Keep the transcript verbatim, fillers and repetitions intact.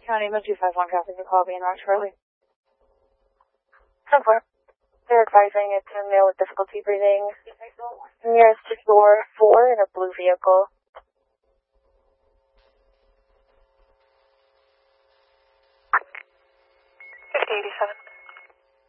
County, M two five one traffic, the call being Rock Charlie. ten four. They're advising it's a male with difficulty breathing. Nearest to door four in a blue vehicle. fifty eighty-seven.